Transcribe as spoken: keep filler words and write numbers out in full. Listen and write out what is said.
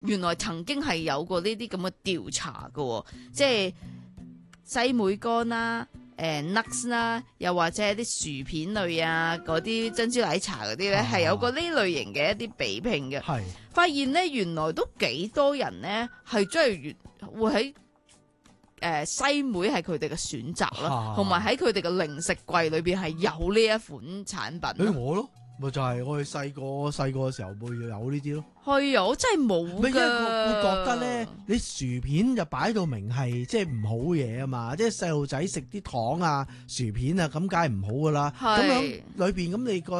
原來曾經係有過呢啲咁嘅調查嘅，即係西梅乾啦。誒 nuts 啦，又或者係啲薯片類啊，嗰啲珍珠奶茶嗰啲咧，係、啊、有個呢類型嘅一啲比拼嘅。係發現咧，原來都幾多人咧係真係越會喺誒、呃、西梅係佢哋嘅選擇啦，同埋喺佢哋嘅零食櫃裏邊係有呢一款產品。誒我咯。咪就係我哋細個細個嘅時候會有呢啲咯。 係啊，我真係冇㗎。 因為我會覺得咧，你薯片就擺到明係即係唔好嘢啊嘛，即係細路仔食啲糖啊、薯片啊，咁梗係唔好噶啦。咁樣裏邊咁你個